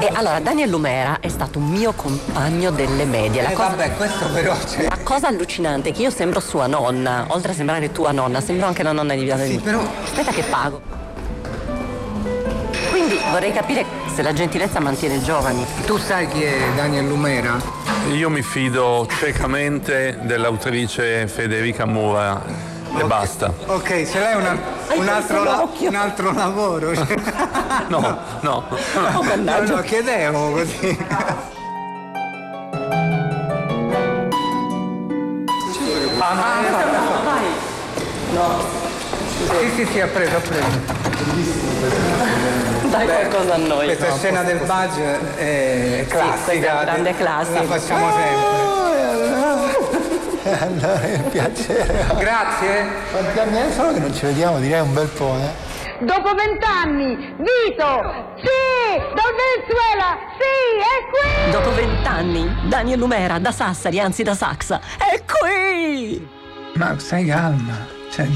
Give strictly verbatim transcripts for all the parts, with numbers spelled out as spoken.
E allora, Daniel Lumera è stato un mio compagno delle medie. La eh, cosa, vabbè, questo però c'è. La cosa allucinante è che io sembro sua nonna, oltre a sembrare tua nonna, sembro anche la nonna di Via Sì, però. Aspetta che pago. Quindi vorrei capire se la gentilezza mantiene giovani. Tu sai chi è Daniel Lumera? Io mi fido ciecamente dell'autrice Federica Mura e okay. basta. Ok, ce l'hai una, un, altro la, un altro lavoro? No, no. No, oh, no, no, chiedevo così. Ah, no, ah, vai. No. Sì, sì, sì, ha preso, ha preso. Dai qualcosa a noi. Questa no, scena del badge è classica. Sì, è grande classica. La facciamo sempre. Allora, è un piacere. Grazie. Quanti anni è? Solo che non ci vediamo, direi un bel po', eh. Dopo vent'anni, Vito, sì, dal Venezuela, sì, è qui! Dopo vent'anni, Daniel Lumera da Sassari, anzi da Saxa, è qui! Ma stai calma, cioè...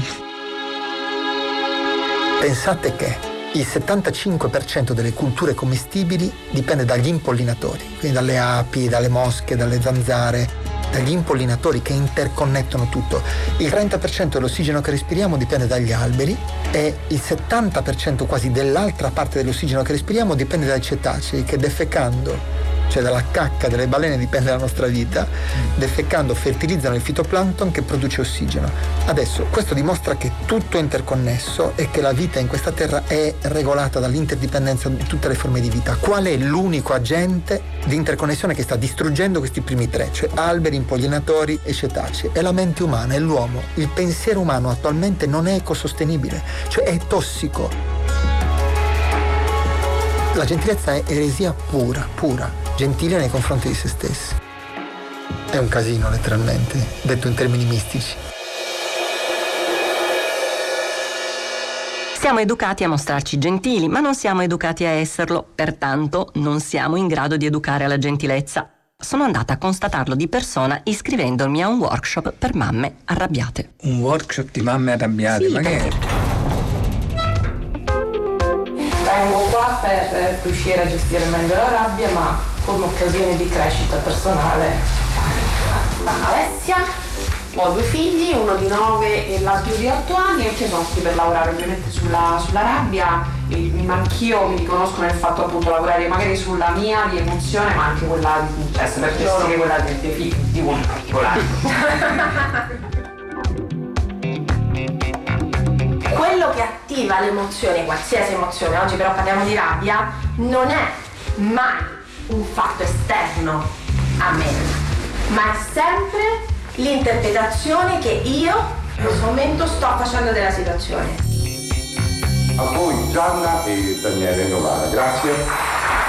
Pensate che il settantacinque per cento delle culture commestibili dipende dagli impollinatori, quindi dalle api, dalle mosche, dalle zanzare, dagli impollinatori che interconnettono tutto. Il trenta per cento dell'ossigeno che respiriamo dipende dagli alberi e il settanta per cento quasi dell'altra parte dell'ossigeno che respiriamo dipende dai cetacei che defecando, cioè dalla cacca delle balene dipende la nostra vita, defecando fertilizzano il fitoplancton che produce ossigeno. Adesso questo dimostra che tutto è interconnesso e che la vita in questa terra è regolata dall'interdipendenza di tutte le forme di vita. Qual è l'unico agente di interconnessione che sta distruggendo questi primi tre, cioè alberi, impollinatori e cetacei? È la mente umana, è l'uomo. Il pensiero umano attualmente non è ecosostenibile, cioè è tossico. La gentilezza è eresia pura, pura, gentile nei confronti di se stessi. È un casino, letteralmente, detto in termini mistici. Siamo educati a mostrarci gentili, ma non siamo educati a esserlo, pertanto non siamo in grado di educare alla gentilezza. Sono andata a constatarlo di persona iscrivendomi a un workshop per mamme arrabbiate. Un workshop di mamme arrabbiate? Sì, ma che è? Vengo qua per riuscire a gestire meglio la rabbia, ma come occasione di crescita personale. Alessia, ho due figli, uno di nove e l'altro di otto anni, e che sono qui per lavorare ovviamente sulla, sulla rabbia. E, ma anch'io mi riconosco nel fatto appunto lavorare magari sulla mia di emozione, ma anche quella di cioè per gestire quella dei dei figli, di uno in particolare. Quello che attiva l'emozione, qualsiasi emozione, oggi però parliamo di rabbia, non è mai un fatto esterno a me, ma è sempre l'interpretazione che io in questo momento sto facendo della situazione. A voi Gianna e Daniele Novara, grazie.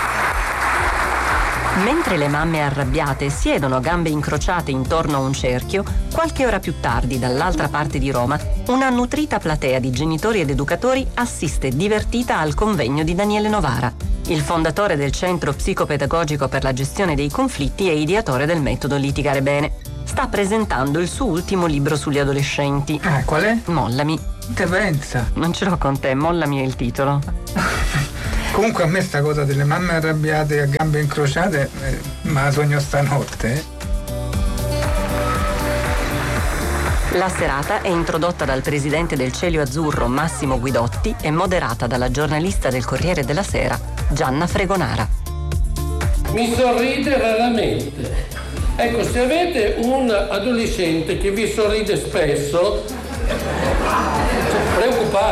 Mentre le mamme arrabbiate siedono a gambe incrociate intorno a un cerchio, qualche ora più tardi, dall'altra parte di Roma, una nutrita platea di genitori ed educatori assiste divertita al convegno di Daniele Novara, il fondatore del Centro Psicopedagogico per la gestione dei conflitti e ideatore del metodo Litigare Bene. Sta presentando il suo ultimo libro sugli adolescenti. Ah, qual è? Mollami. Che pensa? Non ce l'ho con te, Mollami è il titolo. Comunque a me sta cosa delle mamme arrabbiate a gambe incrociate eh, me la sogno stanotte. Eh. La serata è introdotta dal presidente del Cielo Azzurro Massimo Guidotti e moderata dalla giornalista del Corriere della Sera Gianna Fregonara. Mi sorride raramente. Ecco, se avete un adolescente che vi sorride spesso, preoccupate.